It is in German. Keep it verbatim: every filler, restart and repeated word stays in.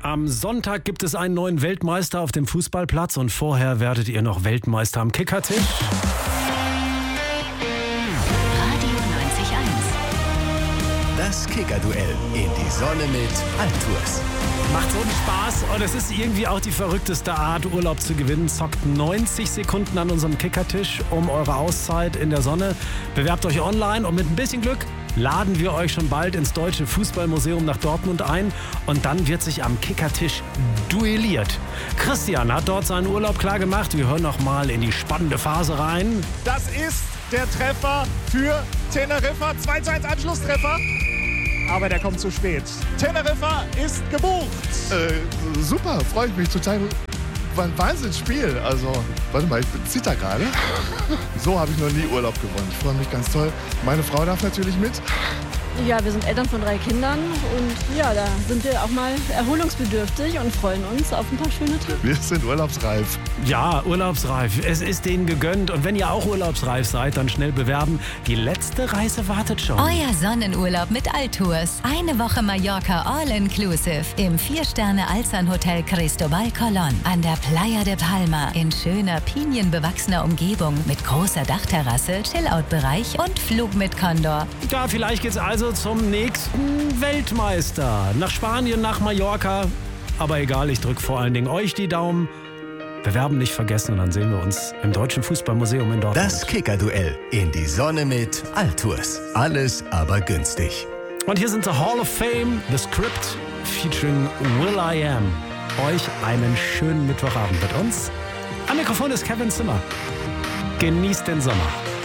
Am Sonntag gibt es einen neuen Weltmeister auf dem Fußballplatz und vorher werdet ihr noch Weltmeister am Kickertisch. Radio neunzig Komma eins. Das Kickerduell in die Sonne mit Altours. Macht so einen Spaß und es ist irgendwie auch die verrückteste Art, Urlaub zu gewinnen. Zockt neunzig Sekunden an unserem Kickertisch um eure Auszeit in der Sonne. Bewerbt euch online und mit ein bisschen Glück laden wir euch schon bald ins Deutsche Fußballmuseum nach Dortmund ein und dann wird sich am Kickertisch duelliert. Christian hat dort seinen Urlaub klar gemacht. Wir hören noch mal in die spannende Phase rein. Das ist der Treffer für Teneriffa. zwei zu eins Anschlusstreffer. Aber der kommt zu spät. Teneriffa ist gebucht. Äh, super, freue ich mich total. War ein Wahnsinnsspiel. Also, warte mal, ich zitter gerade. So habe ich noch nie Urlaub gewonnen. Ich freue mich ganz toll. Meine Frau darf natürlich mit. Ja, wir sind Eltern von drei Kindern und ja, da sind wir auch mal erholungsbedürftig und freuen uns auf ein paar schöne Tage. Wir sind urlaubsreif. Ja, urlaubsreif. Es ist denen gegönnt. Und wenn ihr auch urlaubsreif seid, dann schnell bewerben. Die letzte Reise wartet schon. Euer Sonnenurlaub mit Altours. Eine Woche Mallorca All-Inclusive im vier-Sterne-Alzan-Hotel Cristobal Colón an der Playa de Palma in schöner, pinienbewachsener Umgebung mit großer Dachterrasse, Chillout-Bereich und Flug mit Condor. Ja, vielleicht geht's also zum nächsten Weltmeister. Nach Spanien, nach Mallorca. Aber egal, ich drücke vor allen Dingen euch die Daumen. Bewerben nicht vergessen und dann sehen wir uns im Deutschen Fußballmuseum in Dortmund. Das Kickerduell in die Sonne mit Altours. Alles aber günstig. Und hier sind The Hall of Fame, The Script featuring Will I Am. Euch einen schönen Mittwochabend mit uns. Am Mikrofon ist Kevin Zimmer. Genießt den Sommer.